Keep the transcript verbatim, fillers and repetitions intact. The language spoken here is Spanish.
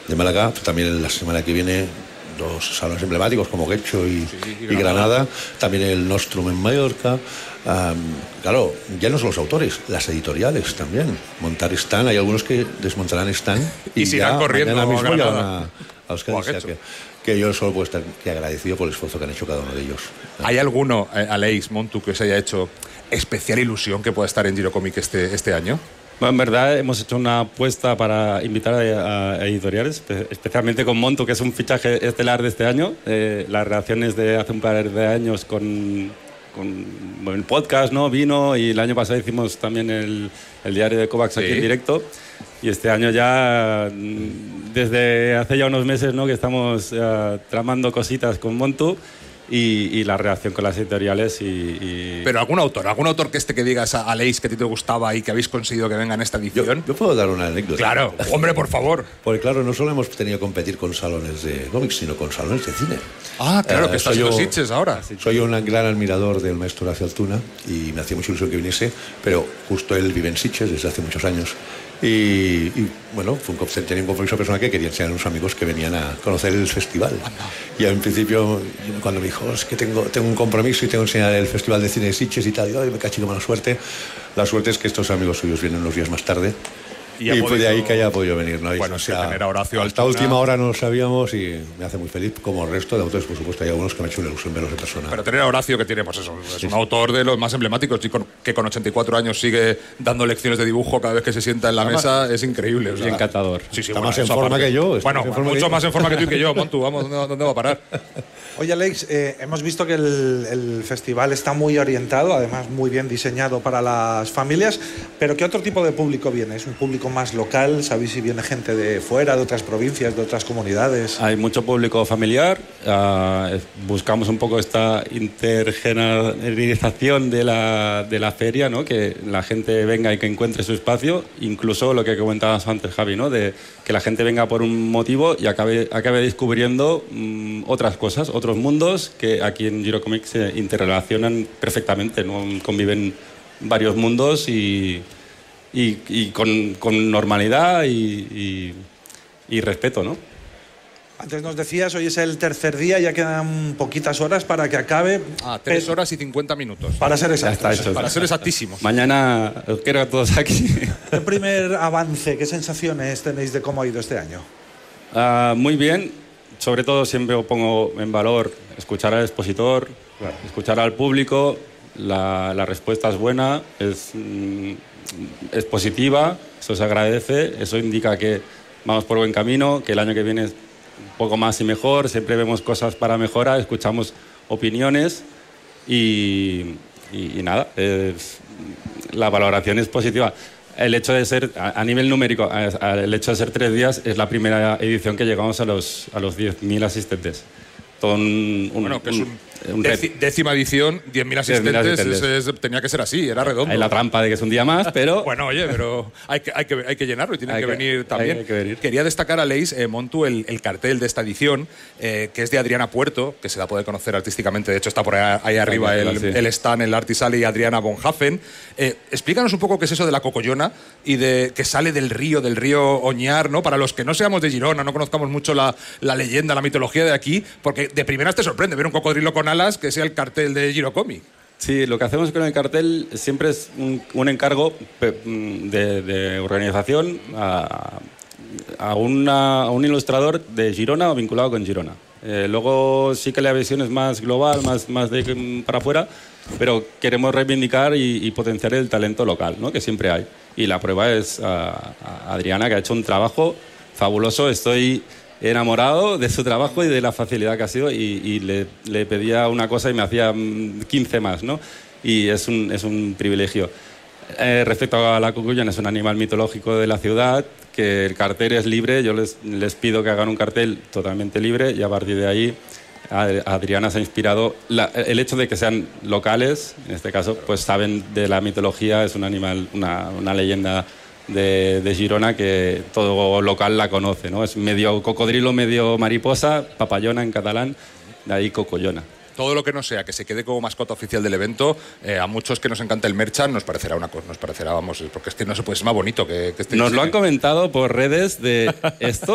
de Málaga. También la semana que viene dos salones emblemáticos como Guecho y, sí, sí, y Granada. Granada. También el Nostrum en Mallorca. Um, claro, ya no son los autores, las editoriales también. Montar stand, hay algunos que desmontarán stand y, y sigan corriendo mañana mismo ya van a, a, a los que, que yo solo puedo estar que agradecido por el esfuerzo que han hecho cada uno de ellos. ¿Hay alguno, Aleix, Montu, que os haya hecho especial ilusión que pueda estar en Girocomic este, este año? Bueno, en verdad hemos hecho una apuesta para invitar a, a editoriales, especialmente con Montu, que es un fichaje estelar de este año. Eh, las relaciones de hace un par de años con, con bueno, el podcast, ¿no? Vino, y el año pasado hicimos también el, el diario de Kovacs, sí, aquí en directo. Y este año ya, desde hace ya unos meses, ¿no?, que estamos uh, tramando cositas con Montu. Y, y la relación con las editoriales y, y... Pero algún autor, algún autor que este que digas a Aleix que a ti te gustaba y que habéis conseguido que venga en esta edición. Yo, yo puedo dar una anécdota. Claro, hombre, por favor. Porque claro, no solo hemos tenido que competir con salones de cómics, sino con salones de cine. Ah, claro, uh, que estás en los Sitges ahora. Soy un gran admirador del maestro Horacio Altuna y me hacía mucha ilusión que viniese, pero justo él vive en Sitges desde hace muchos años. Y, y bueno, fue un, tenía un compromiso personal que querían ser unos amigos que venían a conocer el festival. Y en principio, cuando me dijo, es que tengo, tengo un compromiso y tengo que enseñar el Festival de Cine de Sitges y tal, y ay, me caché, qué mala suerte. La suerte es que estos amigos suyos vienen unos días más tarde. Y, y fue de ahí que haya podido venir, ¿no? Bueno, o sea, tener a Horacio hasta Altuna... última hora no lo sabíamos y me hace muy feliz, como el resto de autores, por supuesto. Hay algunos que me han hecho una ilusión verlos en persona. Pero tener a Horacio, que tiene, pues eso, es sí, un sí. autor de los más emblemáticos y con, que con ochenta y cuatro años sigue dando lecciones de dibujo cada vez que se sienta en la mesa, es increíble. O sea, y encantador. Sí, sí, está bueno, más en forma aparte. que yo. Bueno, más mucho que más en forma que tú y que yo, Montu. Vamos, ¿dónde, dónde va a parar? Oye, Aleix, eh, hemos visto que el, el festival está muy orientado, además muy bien diseñado para las familias, pero ¿qué otro tipo de público viene? ¿Es un público más local? ¿Sabéis si viene gente de fuera, de otras provincias, de otras comunidades? Hay mucho público familiar. Uh, buscamos un poco esta intergeneración de la, de la feria, ¿no? Que la gente venga y que encuentre su espacio. Incluso lo que comentabas antes, Javi, ¿no? De que la gente venga por un motivo y acabe, acabe descubriendo um, otras cosas, otros mundos que aquí en Girocomic se interrelacionan perfectamente, ¿no? Conviven varios mundos y... Y, y con, con normalidad y, y, y respeto, ¿no? Antes nos decías, hoy es el tercer día, ya quedan poquitas horas para que acabe. Ah, tres horas y cincuenta minutos. Para ser exactos. Ya está hecho, para ser exactísimos. Mañana os quiero a todos aquí. ¿Qué primer avance, qué sensaciones tenéis de cómo ha ido este año? Uh, muy bien. Sobre todo siempre pongo en valor escuchar al expositor, claro, escuchar al público. La, la respuesta es buena, es... Mm, es positiva, eso se agradece, eso indica que vamos por buen camino, que el año que viene es un poco más y mejor, siempre vemos cosas para mejorar, escuchamos opiniones y, y, y nada, es, la valoración es positiva. El hecho de ser, a, a nivel numérico, a, a, el hecho de ser tres días es la primera edición que llegamos a los, a los diez mil asistentes. Todo un, un, bueno, que es un, un deci, décima edición, diez mil asistentes, asistentes. Es, es, tenía que ser así, era redondo. Hay la trampa de que es un día más, pero... bueno, oye, pero hay que, hay que, hay que llenarlo y tienen que, que venir también. Hay que venir. Quería destacar, Aleix, eh, Montu, el, el cartel de esta edición, eh, que es de Adriana Puerto, que se la puede conocer artísticamente, de hecho está por ahí, ahí arriba sí, el, sí. el stand, el Artisale y Adriana Bonhafen. Eh, explícanos un poco qué es eso de la cocollona y de que sale del río, del río Oñar, ¿no? Para los que no seamos de Girona, no conozcamos mucho la, la leyenda, la mitología de aquí, porque de primeras te sorprende ver un cocodrilo con alas que sea el cartel de Girocomic. Sí, lo que hacemos con el cartel siempre es un, un encargo de, de organización a, a, una, a un ilustrador de Girona o vinculado con Girona. Eh, luego sí que la visión es más global, más, más de para afuera, pero queremos reivindicar y, y potenciar el talento local, ¿no? Que siempre hay. Y la prueba es a, a Adriana, que ha hecho un trabajo fabuloso. Estoy enamorado de su trabajo y de la facilidad que ha sido, y, y le, le pedía una cosa y me hacía quince más, ¿no? Y es un, es un privilegio. Eh, respecto a la cocollona, es un animal mitológico de la ciudad, que el cartel es libre. Yo les, les pido que hagan un cartel totalmente libre y a partir de ahí Adriana se ha inspirado. La, el hecho de que sean locales, en este caso, pues saben de la mitología, es un animal, una, una leyenda De, de Girona que todo local la conoce, ¿no? Es medio cocodrilo, medio mariposa, papallona en catalán, de ahí cocollona. Todo lo que no sea que se quede como mascota oficial del evento, eh, a muchos que nos encanta el merchan nos parecerá una cosa, nos parecerá, vamos, porque es que no se puede, es más bonito que, que este. Nos lo han comentado por redes de esto.